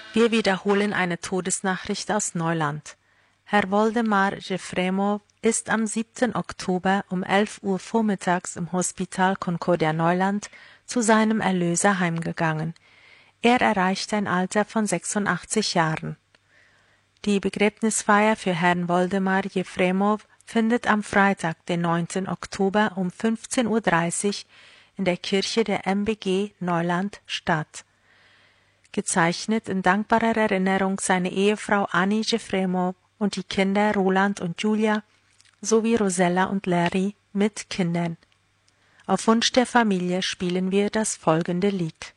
Wir wiederholen eine Todesnachricht aus Neuland. Herr Woldemar Jefremow ist am 7. Oktober um 11 Uhr vormittags im Hospital Concordia Neuland zu seinem Erlöser heimgegangen. Er erreichte ein Alter von 86 Jahren. Die Begräbnisfeier für Herrn Woldemar Jefremow findet am Freitag, den 9. Oktober um 15:30 Uhr in der Kirche der MBG Neuland statt. Gezeichnet in dankbarer Erinnerung seine Ehefrau Annie Jefremow und die Kinder Roland und Julia sowie Rosella und Larry mit Kindern. Auf Wunsch der Familie spielen wir das folgende Lied.